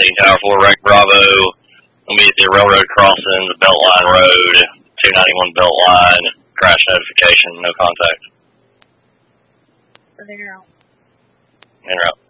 17 Tower 4, Wreck Bravo. I'll be at the railroad crossing, the Beltline Road, 291 Beltline. Crash notification, no contact. En route. En route.